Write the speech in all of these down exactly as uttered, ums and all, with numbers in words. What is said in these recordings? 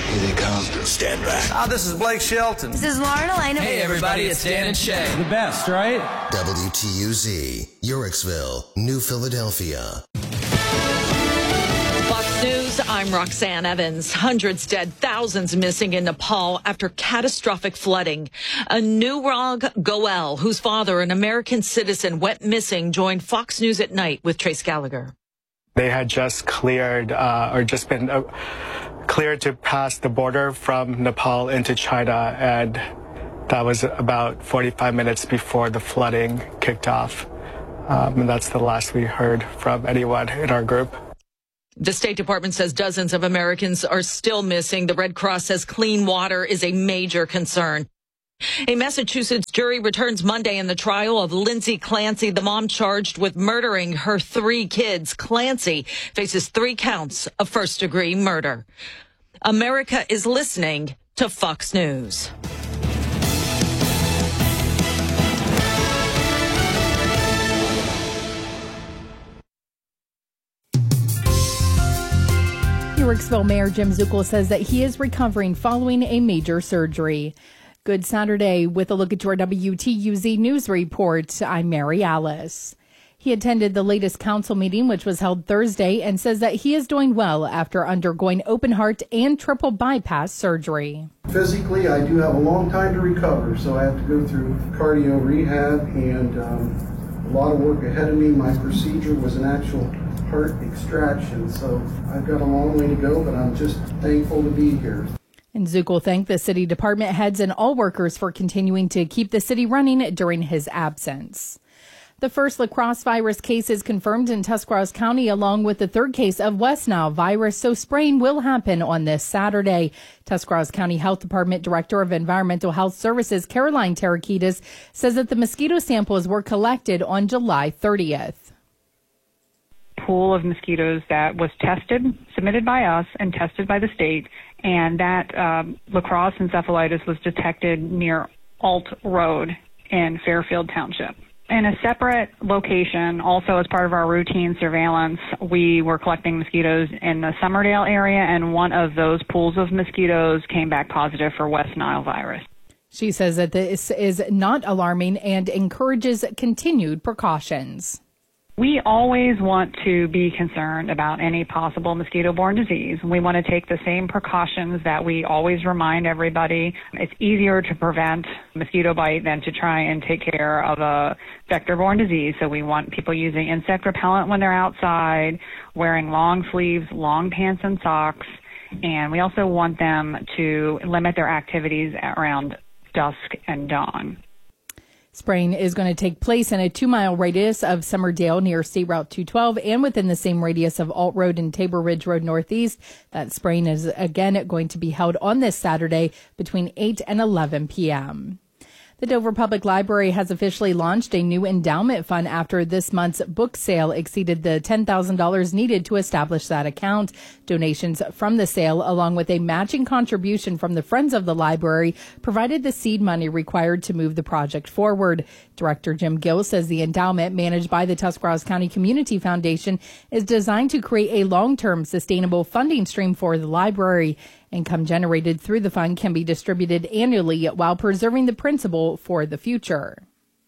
Here they come. Stand back. Ah, this is Blake Shelton. This is Lauren Elena. Hey, everybody, it's Dan and Shay. The best, right? W T U Z, Yorksville, New Philadelphia. Fox News, I'm Roxanne Evans. Hundreds dead, thousands missing in Nepal after catastrophic flooding. Anurag Goel, whose father, an American citizen, went missing, joined Fox News at Night with Trace Gallagher. They had just cleared uh, or just been uh, cleared to pass the border from Nepal into China, and that was about forty-five minutes before the flooding kicked off. Um, and that's the last we heard from anyone in our group. The State Department says dozens of Americans are still missing. The Red Cross says clean water is a major concern. A Massachusetts jury returns Monday in the trial of Lindsay Clancy, the mom charged with murdering her three kids. Clancy faces three counts of first-degree murder. America is listening to Fox News. Yorksville Mayor Jim Zuckel says that he is recovering following a major surgery. Good Saturday with a look at your W T U Z News Report. I'm Mary Alice. He attended the latest council meeting, which was held Thursday, and says that he is doing well after undergoing open heart and triple bypass surgery. Physically, I do have a long time to recover, so I have to go through cardio rehab and um, a lot of work ahead of me. My procedure was an actual heart extraction, so I've got a long way to go, but I'm just thankful to be here. And Zuckel thanked the city department heads and all workers for continuing to keep the city running during his absence. The first La Crosse virus case is confirmed in Tuscarawas County, along with the third case of West Nile virus, so spraying will happen on this Saturday. Tuscarawas County Health Department Director of Environmental Health Services, Caroline Tarakidas, says that the mosquito samples were collected on July thirtieth. Pool of mosquitoes that was tested, submitted by us, and tested by the state, and that um, La Crosse encephalitis was detected near Alt Road in Fairfield Township. In a separate location, also as part of our routine surveillance, we were collecting mosquitoes in the Summerdale area, and one of those pools of mosquitoes came back positive for West Nile virus. She says that this is not alarming and encourages continued precautions. We always want to be concerned about any possible mosquito-borne disease. We want to take the same precautions that we always remind everybody. It's easier to prevent mosquito bite than to try and take care of a vector-borne disease. So we want people using insect repellent when they're outside, wearing long sleeves, long pants and socks, and we also want them to limit their activities around dusk and dawn. Spraying is going to take place in a two-mile radius of Summerdale near State Route two twelve and within the same radius of Alt Road and Tabor Ridge Road Northeast. That spraying is, again, going to be held on this Saturday between eight and eleven p.m. The Dover Public Library has officially launched a new endowment fund after this month's book sale exceeded the ten thousand dollars needed to establish that account. Donations from the sale, along with a matching contribution from the Friends of the Library, provided the seed money required to move the project forward. Director Jim Gill says the endowment, managed by the Tuscarawas County Community Foundation, is designed to create a long-term sustainable funding stream for the library. Income generated through the fund can be distributed annually while preserving the principal for the future.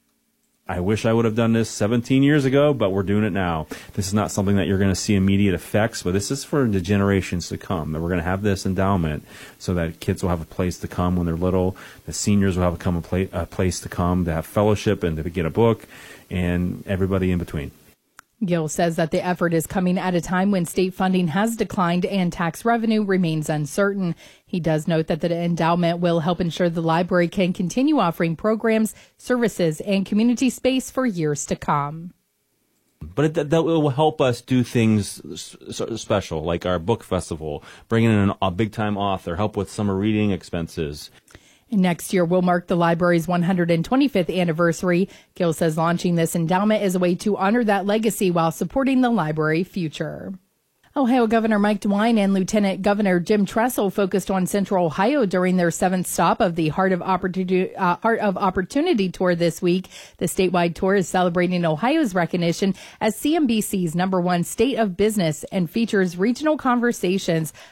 I wish I would have done this seventeen years ago, but we're doing it now. This is not something that you're going to see immediate effects, but this is for the generations to come. That we're going to have this endowment so that kids will have a place to come when they're little. The seniors will have a, come a, pla- a place to come to have fellowship and to get a book, and everybody in between. Gill says that the effort is coming at a time when state funding has declined and tax revenue remains uncertain. He does note that the endowment will help ensure the library can continue offering programs, services, and community space for years to come. But it, that will help us do things special, like our book festival, bringing in a big-time author, help with summer reading expenses. Next year will mark the library's one hundred twenty-fifth anniversary. Gill says launching this endowment is a way to honor that legacy while supporting the library future. Ohio Governor Mike DeWine and Lieutenant Governor Jim Tressel focused on Central Ohio during their seventh stop of the Heart of Opportunity, uh, Heart of Opportunity tour this week. The statewide tour is celebrating Ohio's recognition as C N B C's number one state of business and features regional conversations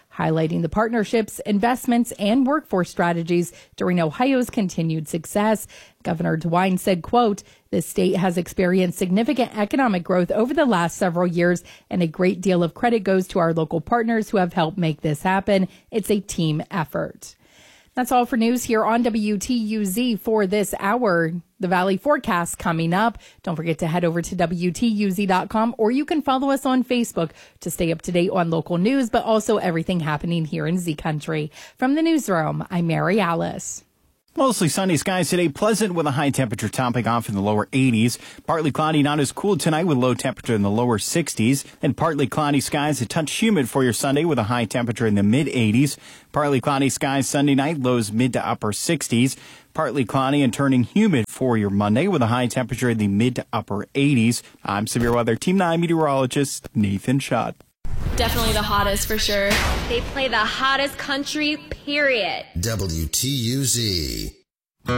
highlighting the partnerships, investments, and workforce strategies during Ohio's continued success. Governor DeWine said, quote, "The state has experienced significant economic growth over the last several years, and a great deal of credit goes to our local partners who have helped make this happen. It's a team effort." That's all for news here on W T U Z for this hour. The Valley forecast coming up. Don't forget to head over to W T U Z dot com, or you can follow us on Facebook to stay up to date on local news, but also everything happening here in Z Country. From the newsroom, I'm Mary Alice. Mostly sunny skies today, pleasant with a high temperature topping off in the lower eighties. Partly cloudy, not as cool tonight with low temperature in the lower sixties. And partly cloudy skies, a touch humid for your Sunday with a high temperature in the mid eighties. Partly cloudy skies Sunday night, lows mid to upper sixties. Partly cloudy and turning humid for your Monday with a high temperature in the mid to upper eighties. I'm Severe Weather Team nine meteorologist Nathan Schott. Definitely the hottest for sure. They play the hottest country, period. W T U Z.